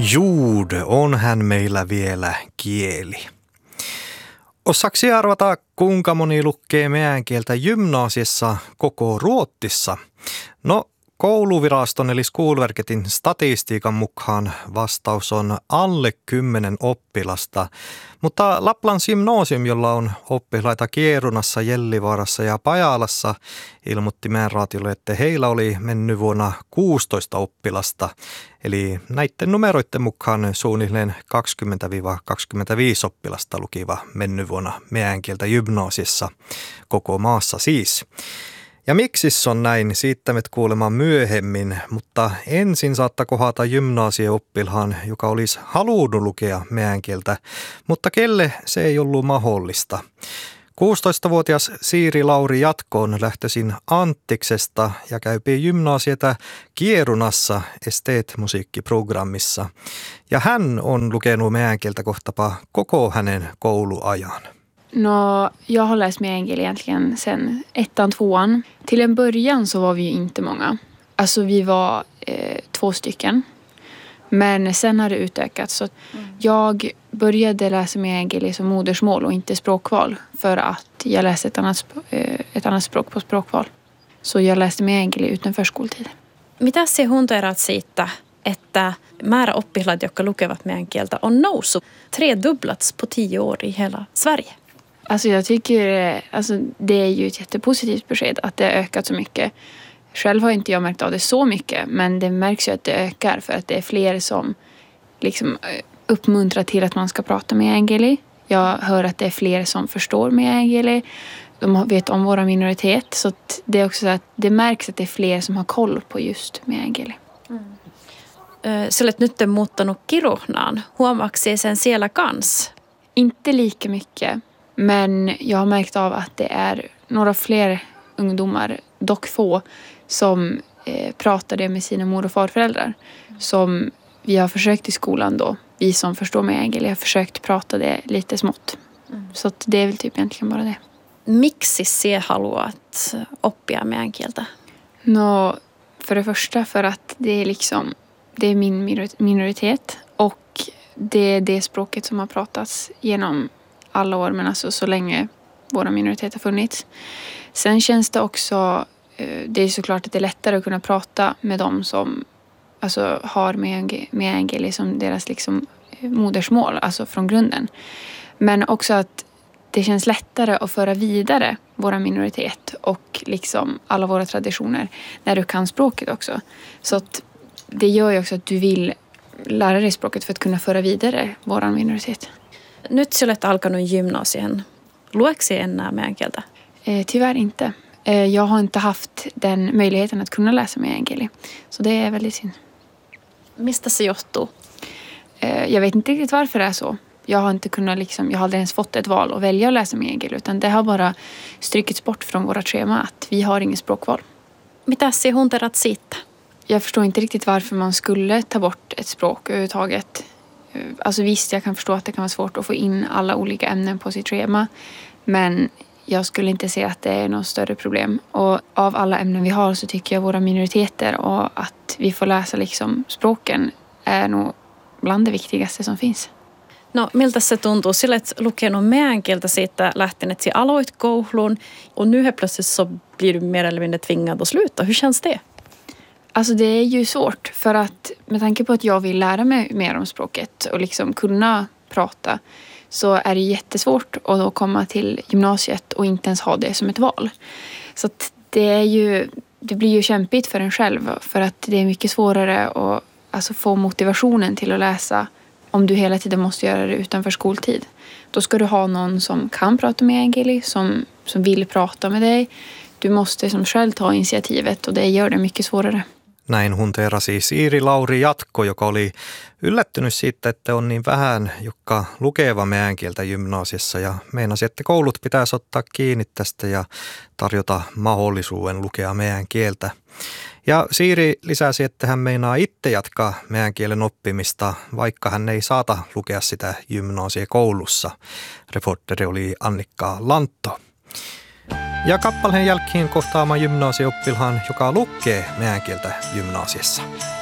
Jord, on hän meillä vielä kieli. Osaksi arvata, kuinka moni lukee meidän kieltä gymnasiassa koko Ruotsissa? No, kouluviraston eli Skolverketin statistiikan mukaan vastaus on alle 10 oppilasta. Mutta Lapplands Gymnasium, jolla on oppilaita Kiirunassa, Jellivaarassa ja Pajalassa, ilmoitti Mäenraatiolle, että heillä oli mennyt vuonna 16 oppilasta. Eli näiden numeroiden mukaan suunnilleen 20-25 oppilasta lukiva mennyt vuonna meidän kieltä gymnasiassa koko maassa siis. Ja miksi se on näin, siitä me kuulemaan myöhemmin, mutta ensin saattaa kohdata gymnasieoppilaan, joka olisi halunnut lukea meidän kieltä, mutta kelle se ei ollut mahdollista. 16-vuotias Siiri Lauri Jatkoon lähtöisin Anttiksesta ja käypi gymnasieta Kiirunassa esteet-musiikkiprogrammissa. Ja hän on lukenut meidän kieltä kohtapa koko hänen kouluajan. No, jag har läst meänkieli egentligen sen 1-2. Till en början så var vi ju inte många. Alltså vi var 2 stycken. Men sen har det utökats. Så jag började läsa meänkieli som modersmål och inte språkval. För att jag läste ett annat språk på språkval. Så jag läste meänkieli utanför skoltid. Mitä se huntoeraat siitä, että määrä oppilaat, jotka lukevat meidän kieltä, on noussut 3-dubblats på 10 år i hela Sverige? Alltså jag tycker det är ju ett jättepositivt besked att det har ökat så mycket. Själv har inte jag märkt av det så mycket, men det märks ju att det ökar för att det är fler som liksom uppmuntrar till att man ska prata meänkieli. Jag hör att det är fler som förstår meänkieli. De vet om våra minoritet, så att det är också så att det märks att det är fler som har koll på just meänkieli. Sä olet nyt muuttanut Kiruhnaan. Huomaako sen siellä kans? Inte lika mycket. Men jag har märkt av att det är några fler ungdomar, dock få, som pratar det med sina mor- och farföräldrar. Som vi har försökt i skolan då. Vi som förstår meänkieli har försökt prata det lite smått. Så att det är väl typ egentligen bara det. Miksi sinä haluat oppia meidän kieltä? No, för det första för att det är min minoritet. Och det är det språket som har pratats genom alla år, men alltså så länge våra minoriteter har funnits. Sen känns det också, det är såklart att det är lättare att kunna prata med dem som alltså har meänkieli som deras liksom modersmål, alltså från grunden. Men också att det känns lättare att föra vidare våra minoritet och liksom alla våra traditioner när du kan språket också. Så att det gör ju också att du vill lära dig språket för att kunna föra vidare våran minoritet. Nyt sä olet alkanut gymnasien. Lueeko sinä enää meidän kieltä? Tyvärr inte. Jag har inte haft den möjligheten att kunna läsa meänkieli. Så det är väldigt synd. Mistä se johtuu? Jag vet inte riktigt varför det är så. Jag har inte kunnat jag har aldrig ens fått ett val att välja att läsa meänkieli, utan det har bara strykits bort från våra schema att vi har ingen språkval. Mitä sinä hunterat siitä? Jag förstår inte riktigt varför man skulle ta bort ett språk överhuvudtaget. Alltså visst, jag kan förstå att det kan vara svårt att få in alla olika ämnen på sitt schema. Men jag skulle inte se att det är något större problem. Och av alla ämnen vi har så tycker jag våra minoriteter och att vi får läsa liksom språken är nog bland det viktigaste som finns. No, miltä se tuntuu? Sillä et lukenut meidän kieltä siitä lähtien, että sinä aloit koulun. Och nu helt plötsligt så blir du mer eller mindre tvingad att sluta. Hur känns det? Alltså det är ju svårt, för att med tanke på att jag vill lära mig mer om språket och liksom kunna prata, så är det jättesvårt att då komma till gymnasiet och inte ens ha det som ett val. Så att det blir ju kämpigt för en själv, för att det är mycket svårare att alltså få motivationen till att läsa om du hela tiden måste göra det utanför skoltid. Då ska du ha någon som kan prata meänkieli, som vill prata med dig. Du måste som själv ta initiativet, och det gör det mycket svårare. Näin hunteerasi Siiri Lauri Jatko, joka oli yllättynyt siitä, että on niin vähän, jotka lukeva meidän kieltä gymnasiassa, ja meinasi, että koulut pitäisi ottaa kiinni tästä ja tarjota mahdollisuuden lukea meidän kieltä. Ja Siiri lisäsi, että hän meinaa itse jatkaa meidän kielen oppimista, vaikka hän ei saata lukea sitä gymnasiekoulussa. Reporteri oli Annikka Lantto. Ja kappaleen jälkeen kohtaama gymnasieoppilaan, joka lukee meidän kieltä gymnasiassa.